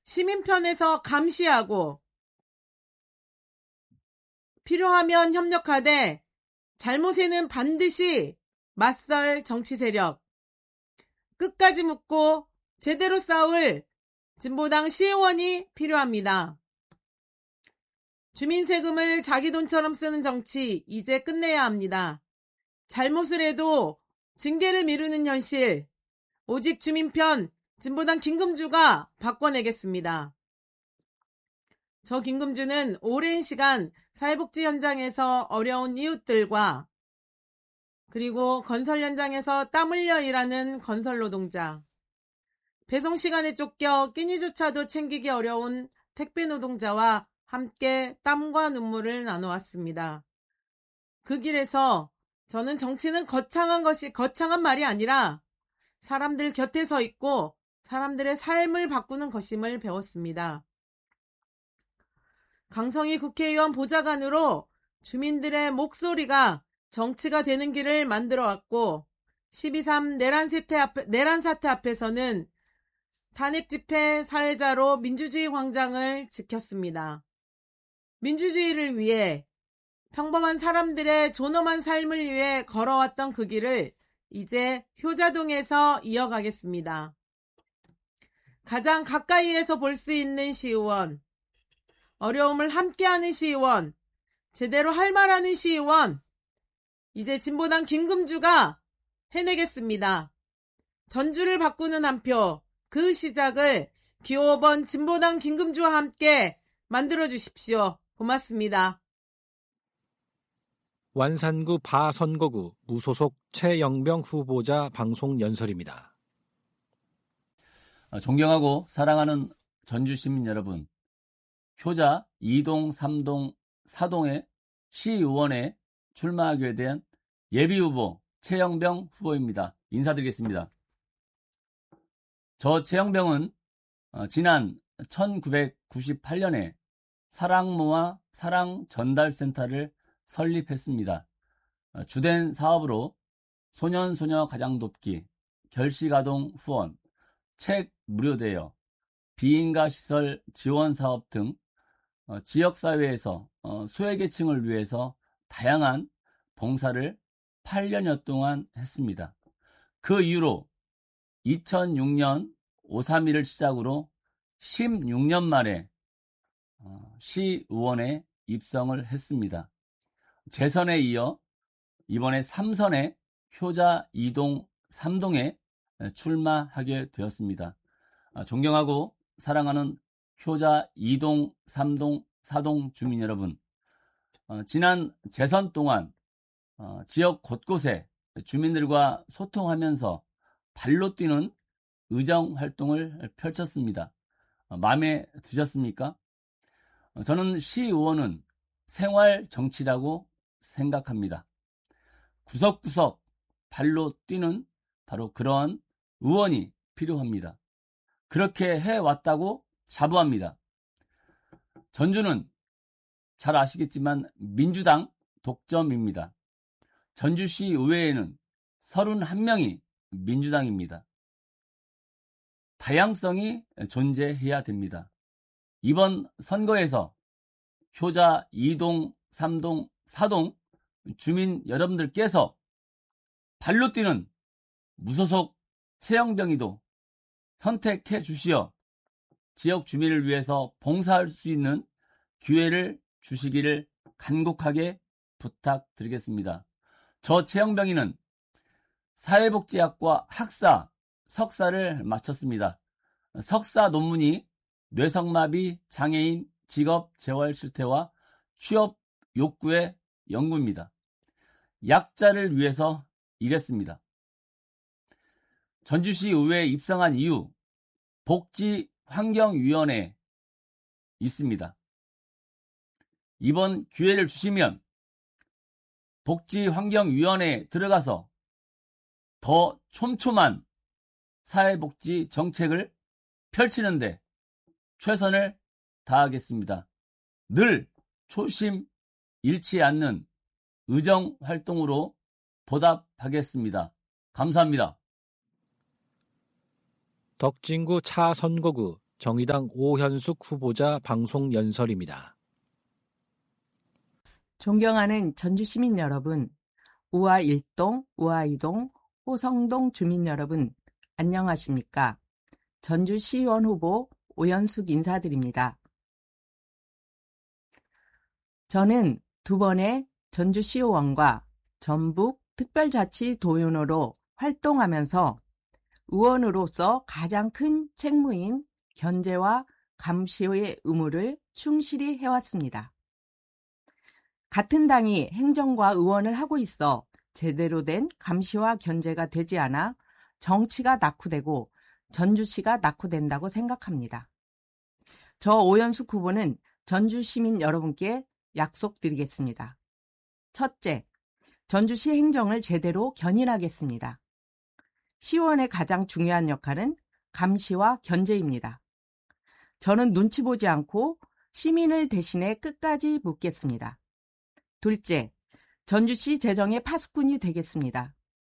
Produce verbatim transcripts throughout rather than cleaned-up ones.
시민편에서 감시하고 필요하면 협력하되 잘못에는 반드시 맞설 정치 세력, 끝까지 묻고 제대로 싸울 진보당 시의원이 필요합니다. 주민 세금을 자기 돈처럼 쓰는 정치 이제 끝내야 합니다. 잘못을 해도 징계를 미루는 현실, 오직 주민편 진보당 김금주가 바꿔내겠습니다. 저 김금주는 오랜 시간 사회복지 현장에서 어려운 이웃들과 그리고 건설 현장에서 땀 흘려 일하는 건설 노동자, 배송 시간에 쫓겨 끼니조차도 챙기기 어려운 택배 노동자와 함께 땀과 눈물을 나눠왔습니다. 그 길에서 저는 정치는 거창한 것이 거창한 말이 아니라 사람들 곁에 서 있고 사람들의 삶을 바꾸는 것임을 배웠습니다. 강성희 국회의원 보좌관으로 주민들의 목소리가 정치가 되는 길을 만들어왔고 십이 삼 내란 사태, 앞, 내란 사태 앞에서는 탄핵 집회 사회자로 민주주의 광장을 지켰습니다. 민주주의를 위해 평범한 사람들의 존엄한 삶을 위해 걸어왔던 그 길을 이제 효자동에서 이어가겠습니다. 가장 가까이에서 볼 수 있는 시의원, 어려움을 함께하는 시의원, 제대로 할 말하는 시의원, 이제 진보당 김금주가 해내겠습니다. 전주를 바꾸는 한 표, 그 시작을 기호 오 번 진보당 김금주와 함께 만들어주십시오. 고맙습니다. 완산구 바선거구 무소속 최영병 후보자 방송 연설입니다. 존경하고 사랑하는 전주시민 여러분, 효자 이 동, 삼 동, 사 동의 시의원에 출마하게 된 예비후보 최영병 후보입니다. 인사드리겠습니다. 저 최영병은 지난 천구백구십팔 년에 사랑모아 사랑전달센터를 설립했습니다. 주된 사업으로 소년소녀 가장돕기, 결식아동 후원, 책 무료대여, 비인가 시설 지원 사업 등 지역사회에서 소외계층을 위해서 다양한 봉사를 팔 년여 동안 했습니다. 그 이후로 이천육 년 오삼일을 시작으로 십육 년 만에 시의원에 입성을 했습니다. 재선에 이어 이번에 삼 선에 효자 이 동, 삼 동에 출마하게 되었습니다. 존경하고 사랑하는 효자 이 동, 삼 동, 사 동 주민 여러분, 지난 재선 동안 지역 곳곳에 주민들과 소통하면서 발로 뛰는 의정활동을 펼쳤습니다. 마음에 드셨습니까? 저는 시의원은 생활정치라고 생각합니다. 구석구석 발로 뛰는 바로 그런 의원이 필요합니다. 그렇게 해왔다고 자부합니다. 전주는 잘 아시겠지만 민주당 독점입니다. 전주시 의회에는 서른한 명이 민주당입니다. 다양성이 존재해야 됩니다. 이번 선거에서 효자 이 동, 삼 동, 사 동 주민 여러분들께서 발로 뛰는 무소속 최영병이도 선택해 주시어 지역 주민을 위해서 봉사할 수 있는 기회를 주시기를 간곡하게 부탁드리겠습니다. 저 최영병이는 사회복지학과 학사, 석사를 마쳤습니다. 석사 논문이 뇌성마비 장애인 직업 재활 실태와 취업 욕구의 연구입니다. 약자를 위해서 일했습니다. 전주시 의회에 입성한 이후 복지환경위원회에 있습니다. 이번 기회를 주시면 복지환경위원회에 들어가서 더 촘촘한 사회복지 정책을 펼치는데 최선을 다하겠습니다. 늘 초심 잃지 않는 의정 활동으로 보답하겠습니다. 감사합니다. 덕진구 차선거구 정의당 오현숙 후보자 방송 연설입니다. 존경하는 전주시민 여러분, 우화 일 동, 우화 이 동, 호성동 주민 여러분, 안녕하십니까? 전주시의원 후보 오현숙 인사드립니다. 저는 두 번의 전주시의원과 전북 특별자치도의원으로 활동하면서 의원으로서 가장 큰 책무인 견제와 감시의 의무를 충실히 해왔습니다. 같은 당이 행정과 의원을 하고 있어 제대로 된 감시와 견제가 되지 않아 정치가 낙후되고 전주시가 낙후된다고 생각합니다. 저 오현숙 후보는 전주 시민 여러분께 약속드리겠습니다. 첫째, 전주시 행정을 제대로 견인하겠습니다. 시의원의 가장 중요한 역할은 감시와 견제입니다. 저는 눈치 보지 않고 시민을 대신해 끝까지 묻겠습니다. 둘째, 전주시 재정의 파수꾼이 되겠습니다.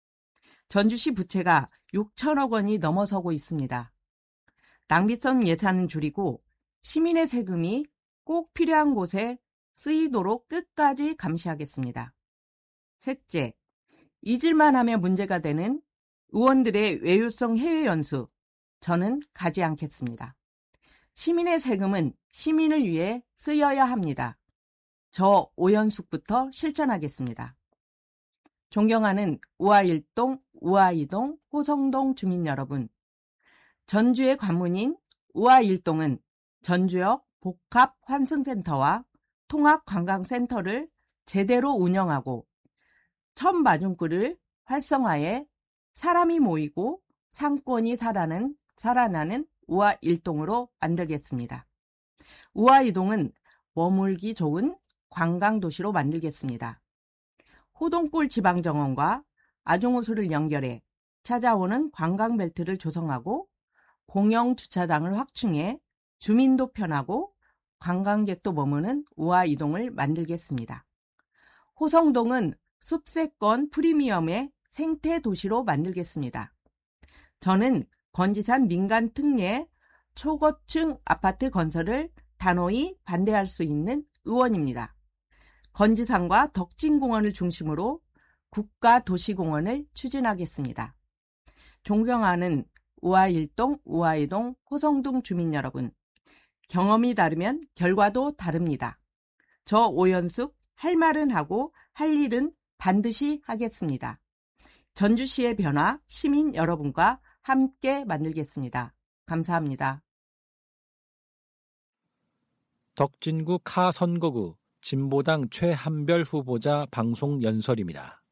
전주시 부채가 육천억 원이 넘어서고 있습니다. 낭비성 예산은 줄이고 시민의 세금이 꼭 필요한 곳에 쓰이도록 끝까지 감시하겠습니다. 셋째, 잊을만 하면 문제가 되는 의원들의 외유성 해외 연수, 저는 가지 않겠습니다. 시민의 세금은 시민을 위해 쓰여야 합니다. 저 오현숙부터 실천하겠습니다. 존경하는 우화 일 동, 우화 이 동, 호성동 주민 여러분, 전주의 관문인 우화 일 동은 전주역 복합환승센터와 통합관광센터를 제대로 운영하고 천마중굴을 활성화해 사람이 모이고 상권이 살아나는, 살아나는 우화 일 동으로 만들겠습니다. 우화 이 동은 머물기 좋은 관광도시로 만들겠습니다. 호동골 지방정원과 아종호수를 연결해 찾아오는 관광벨트를 조성하고 공영주차장을 확충해 주민도 편하고 관광객도 머무는 우화 이 동을 만들겠습니다. 호성동은 숲세권 프리미엄의 생태도시로 만들겠습니다. 저는 건지산 민간 특례 초고층 아파트 건설을 단호히 반대할 수 있는 의원입니다. 건지산과 덕진공원을 중심으로 국가도시공원을 추진하겠습니다. 존경하는 우화 일 동, 우화 이 동, 호성동 주민 여러분, 경험이 다르면 결과도 다릅니다. 저 오현숙 할 말은 하고 할 일은 반드시 하겠습니다. 전주시의 변화 시민 여러분과 함께 만들겠습니다. 감사합니다. 덕진구 카 선거구 진보당 최한별 후보자 방송 연설입니다.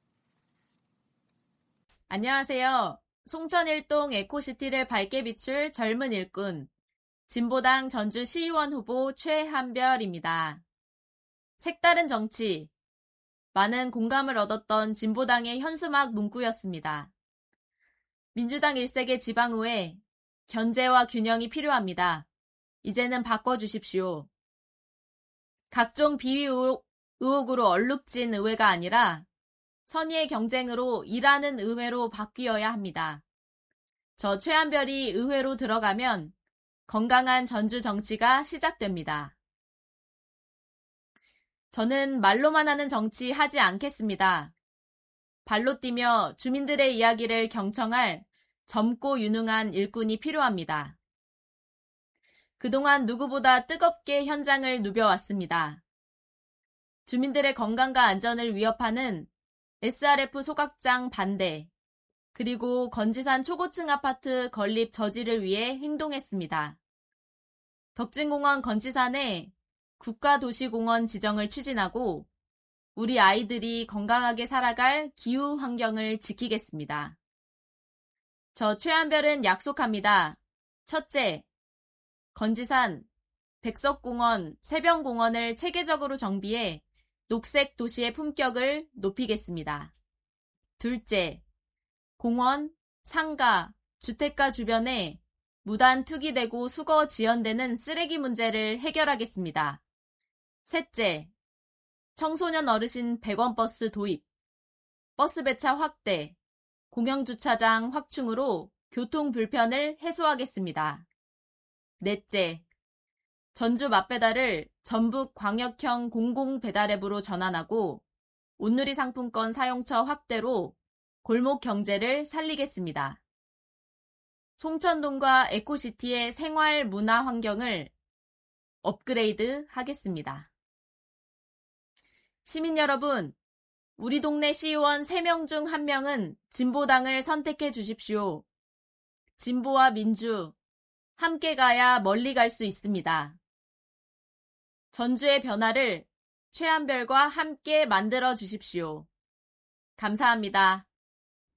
안녕하세요. 송천 일 동 에코시티를 밝게 비출 젊은 일꾼, 진보당 전주시의원 후보 최한별입니다. 색다른 정치, 많은 공감을 얻었던 진보당의 현수막 문구였습니다. 민주당 일색의 지방의회, 견제와 균형이 필요합니다. 이제는 바꿔주십시오. 각종 비위 의혹, 의혹으로 얼룩진 의회가 아니라 선의의 경쟁으로 일하는 의회로 바뀌어야 합니다. 저 최한별이 의회로 들어가면 건강한 전주 정치가 시작됩니다. 저는 말로만 하는 정치 하지 않겠습니다. 발로 뛰며 주민들의 이야기를 경청할 젊고 유능한 일꾼이 필요합니다. 그동안 누구보다 뜨겁게 현장을 누벼왔습니다. 주민들의 건강과 안전을 위협하는 에스알에프 소각장 반대, 그리고 건지산 초고층 아파트 건립 저지를 위해 행동했습니다. 덕진공원 건지산에 국가도시공원 지정을 추진하고 우리 아이들이 건강하게 살아갈 기후 환경을 지키겠습니다. 저 최한별은 약속합니다. 첫째, 건지산, 백석공원, 세변공원을 체계적으로 정비해 녹색 도시의 품격을 높이겠습니다. 둘째, 공원, 상가, 주택가 주변에 무단 투기되고 수거 지연되는 쓰레기 문제를 해결하겠습니다. 셋째, 청소년 어르신 백 원 버스 도입, 버스 배차 확대, 공영주차장 확충으로 교통 불편을 해소하겠습니다. 넷째, 전주 맛배달을 전북 광역형 공공배달앱으로 전환하고 온누리 상품권 사용처 확대로 골목 경제를 살리겠습니다. 송천동과 에코시티의 생활 문화 환경을 업그레이드 하겠습니다. 시민 여러분, 우리 동네 시의원 세 명 중 한 명은 진보당을 선택해 주십시오. 진보와 민주, 함께 가야 멀리 갈 수 있습니다. 전주의 변화를 최한별과 함께 만들어 주십시오. 감사합니다.